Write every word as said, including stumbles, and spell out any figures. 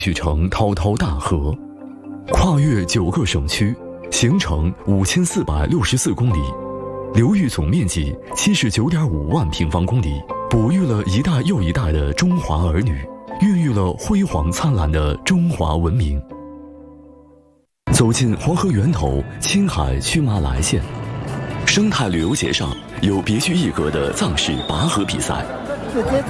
取成滔滔大河，跨越九个省区，行程五千四百六十四公里，流域总面积七十九点五万平方公里，哺育了一代又一代的中华儿女，孕育了辉煌灿烂的中华文明。走进黄河源头青海曲马来县，生态旅游节上有别具一格的藏式拔河比赛。